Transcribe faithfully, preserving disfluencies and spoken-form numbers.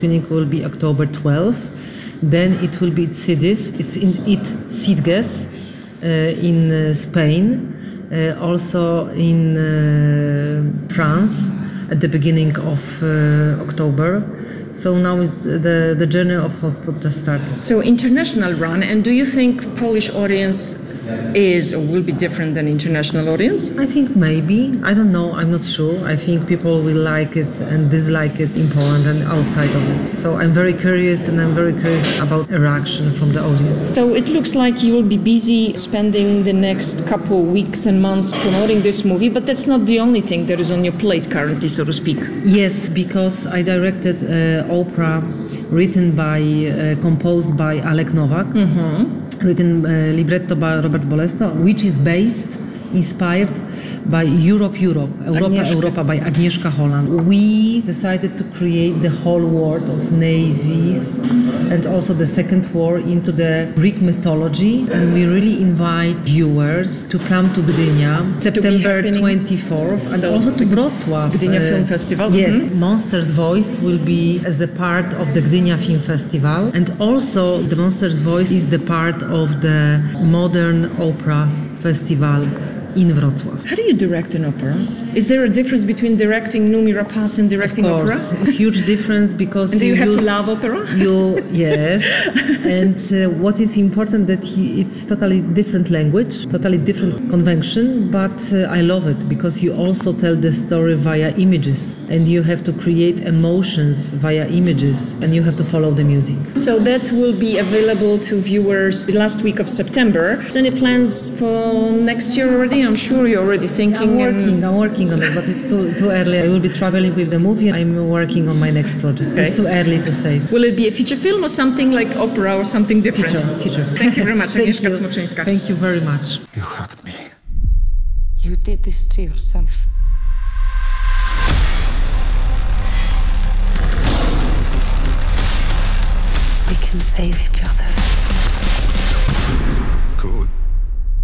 Screening will be October twelfth. Then it will be at Sitges. It's in it Sitges uh, in uh, Spain. Uh, also in uh, France at the beginning of uh, October. So now is the, the journey of Hotspot just started. So international run, and do you think Polish audience is or will be different than international audience? I think maybe. I don't know. I'm not sure. I think people will like it and dislike it in Poland and outside of it. So I'm very curious, and I'm very curious about a reaction from the audience. So it looks like you will be busy spending the next couple weeks and months promoting this movie, but that's not the only thing that is on your plate currently, so to speak. Yes, because I directed an opera written by, uh, composed by Alek Nowak. Mm-hmm. Written uh, libretto by Robert Bolesto, which is based, inspired by Europe, Europe, Europa, Agnieszka. Europa by Agnieszka Holland. We decided to create the whole world of Nazis and also the Second War into the Greek mythology, and we really invite viewers to come to Gdynia, September twenty-fourth, and So also to Wrocław. Gdynia Film Festival. Yes, Mm-hmm. Monsters Voice will be as a part of the Gdynia Film Festival, and also the Monsters Voice is the part of the Modern Opera Festival in Wrocław. How do you direct an opera? Is there a difference between directing Noomi Rapace and directing Of opera? course, it's a huge difference because And do you have to use- love opera? You yes, and uh, what is important that you, it's totally different language, totally different convention. But uh, I love it because you also tell the story via images, and you have to create emotions via images, and you have to follow the music. So that will be available to viewers the last week of September. Any plans for next year already? I'm sure you're already thinking. I'm and- working, I'm working on it, but it's too, too early. I will be traveling with the movie. I'm working on my next project. Okay. It's too early to say. Will it be a feature film or something like opera or something different? Feature, feature. Thank you very much, Thank Agnieszka you. Smoczyńska. Thank you very much. You hugged me. You did this to yourself. We can save each other. Good.